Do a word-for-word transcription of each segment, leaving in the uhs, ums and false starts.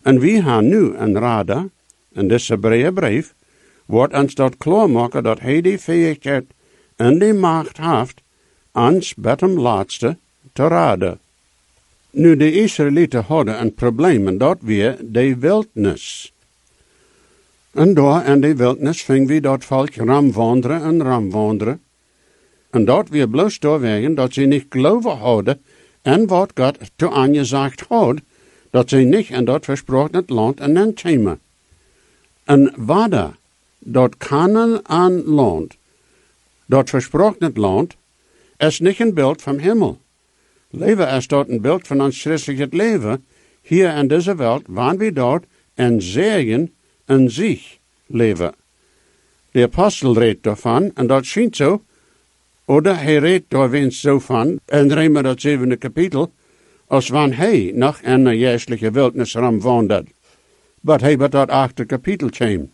En we gaan nu een rader, in dit Hebreeënbrief, wordt ons dat klaarmaken dat hij die fähigheid en die macht heeft, ons bij hem laatste te raden. Nu, de Israëlieten hadden een probleem, en dat weer de wildnis. En daar in de wildnis ving we dat volk ramwanderen en ramwanderen. En dat weer bloos doorwegen dat ze niet geloven hadden en wat God toe aangezegd had, dat ze niet in dat versproken land en dan kwamen. En wat dat Kanaan land, dat versproken land, is niet een beeld van hemel. Leven is dat een beeld van ons christelijk leven. Hier in deze wereld, waar we dat en zegen en zich leven. De apostel redt daarvan, en dat schijnt zo, oder hij redt daar wens zo van, en Römer dat zevende kapitel, als wanneer hij nog in een geestelijke wildnis ramwandelt. Maar hij wordt dat achte kapitel kwam.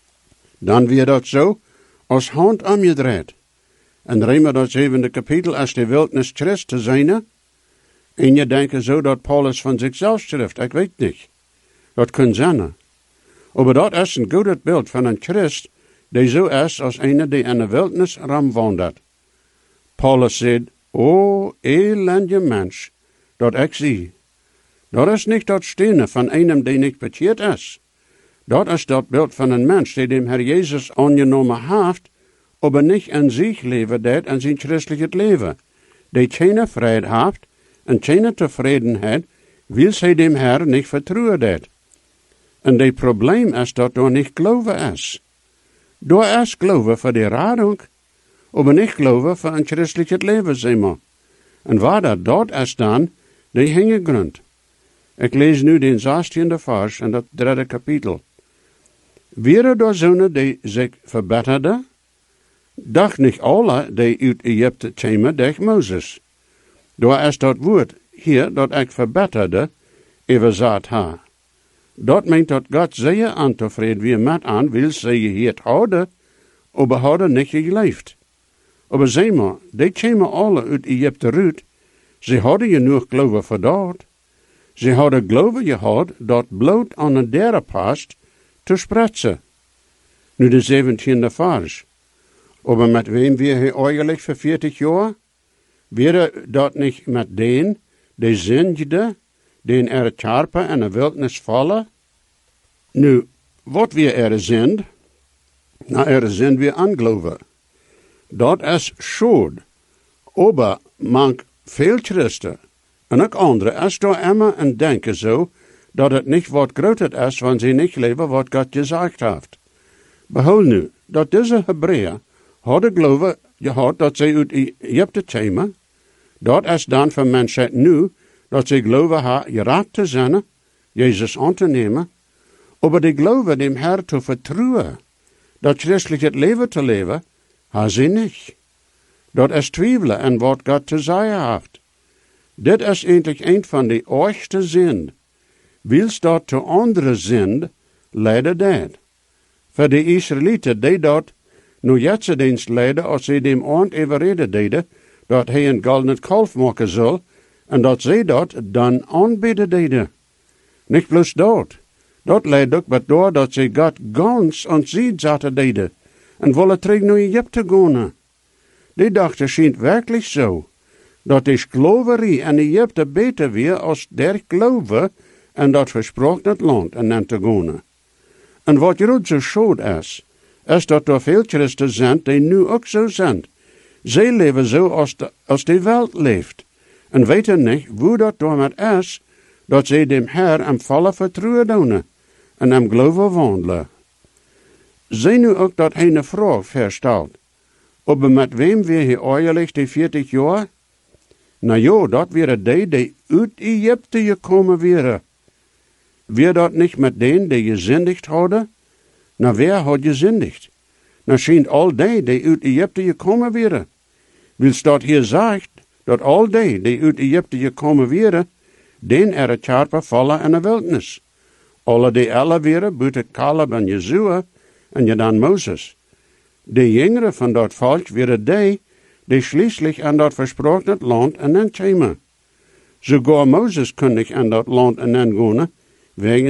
Dan weer dat zo, als hand omgedraaid. En Römer dat zevende kapitel, als de wildnis Christ te zijn, en je denkt zo dat Paulus van zichzelf schrijft, ik weet niet. Dat kan zijn. Maar dat is een goed beeld van een Christ, die zo is als een die in de wildnis ramwandelt. Paulus zegt, o elende mens, dat ik zie. Dat is niet dat stenen van een die niet bekeerd is. Dat is dat beeld van een mens die dem Herr Jezus aangenomen heeft, maar niet in zich leven deed en zijn christelijk leven. Die geen vrede heeft en geen tevredenheid, wil zij dem Herr niet vertrouwen deed. En het probleem is dat er niet geloven is. Door is geloven voor de radung, maar niet geloven voor een christelijk leven, zeg maar. En waar dat dat is dan, die hingegrond. Ik lees nu de zestiende vers in dat derde kapitel. Weer door zonen die zich verbetterden, dacht niet alle die uit Egypte kwamen, dacht Mozes. Door is dat woord hier dat ik verbeterde, even zat ha. Dat meent dat God zeer ontevreden weer met aan wil ze je het houden, maar hadden niet geleefd. Maar zeg maar, die kwamen alle uit Egypte uit, ze hadden je nog geloven voor dat. Ze hadden geloven gehad dat bloed aan een derde past te spretsen. Nu de zeventiende vers. Maar met wem weer hij eigenlijk voor veertig jaar? Weer dat niet met den, die zindde, den er charpen en de wildnis vallen? Nu, wat weer er zind? Nou, er zind weer aangeloven. Dat is schuld. Aber mank veel Christen en ook anderen is door immer en denken zo, dat het niet wat groter is, wanneer ze niet leven wat God gezegd heeft. Behoud nu, dat deze Hebreeën hadden geloven gehad dat ze uit Egypte kwamen. Dat is dan voor mensen nu, dat ze geloven haar geraad te zijn, Jezus aan te nemen, maar die geloven dem Herr te vertrouwen, dat christelijk het leven te leven, haar ze niet. Dat is twijfelen aan wat God te zeggen heeft. Dit is eigenlijk een van de oorste zinden. Wils dat te andere zind leiden dat. Voor de Israëlieten deed dat nu jetsendienst leiden als ze dem oond overreden deden, dat hij een gouden kalf maken zal, en dat zij dat dan aanbidden deden. Niet plus dat. Dat leidt ook maar door dat ze God gans aan zij zaten deden, en willen terug naar Egypte gaan. Die dachten schijnt werkelijk zo, dat de geloverie in Egypte beter weer als der geloven en dat versproken land en dan te gaan. En wat groot zo schoot is, is dat er veel christen zijn die nu ook zo zijn. Zij leven zo als de, als de wereld leeft, en weten niet hoe dat daarmee is, dat zij dem Herr am volle vertrouwen doen, en am geloven wandelen. Zij nu ook dat hij een vraag verstelt, aber met wem weer hij eigenlijk die veertig jaar? Nou ja, dat waren die die uit Egypte gekomen waren. Weer dat niet met denen die gezindigd hadden? Nou, wer had gezindigd? Nou, schijnt al die die uit Egypte gekomen waren. Wils dat hier zegt, dat al die die uit Egypte gekomen waren, den er het charpen vallen in de wildnis. Alle die alle waren, buiten Caleb en Jezua, en je dan Mozes. De jongeren van dat volk waren die, die schließlich aan dat versproken land en dan kwamen. Sogar Mozes kon niet aan dat land en dan gaan, wegen